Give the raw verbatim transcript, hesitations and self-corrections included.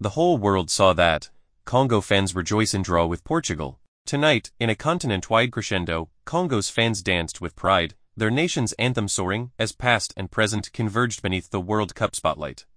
The whole world saw that. Congo fans rejoice in draw with Portugal. Tonight, in a continent-wide crescendo, Congo's fans danced with pride, their nation's anthem soaring as past and present converged beneath the World Cup spotlight.